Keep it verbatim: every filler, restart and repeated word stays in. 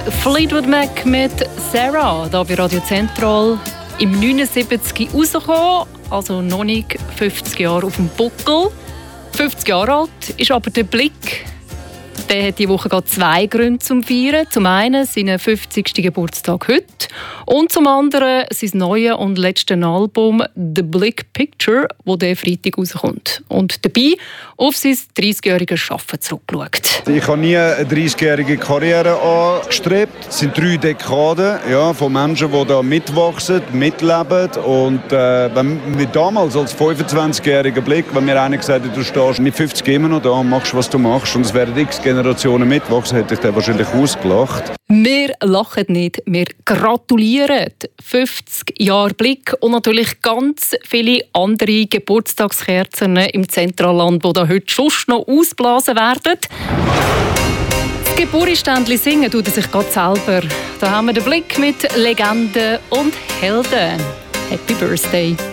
Fleetwood Mac mit Sarah, hier bei Radio Zentral, im neunundsiebzig rausgekommen, also noch nicht fünfzig Jahre auf dem Buckel. fünfzig Jahre alt ist aber der Blick. Der hat diese Woche gerade zwei Gründe zum Feiern. Zum einen seinen fünfzigsten Geburtstag heute und zum anderen sein neues und letztes Album «The Blick Picture», das diesen Freitag rauskommt. Und dabei auf sein dreißigjähriges Arbeiten zurückgeschaut. Ich habe nie eine dreißigjährige Karriere angestrebt. Es sind drei Dekaden ja, von Menschen, die da mitwachsen, mitleben. Und äh, wenn wir damals als fünfundzwanzigjähriger Blick, wenn mir einer gesagt hat, du stehst mit fünfzig immer noch da und machst, was du machst, und es werden x Generationen mitwachsen, hätte ich den wahrscheinlich ausgelacht. Wir lachen nicht, wir gratulieren. fünfzig Jahre Blick und natürlich ganz viele andere Geburtstagskerzen im Zentralland, die da heute schon noch ausblasen werden. Das Geburtständli singen tut er sich gerade selber. Da haben wir den Blick mit Legenden und Helden. Happy Birthday!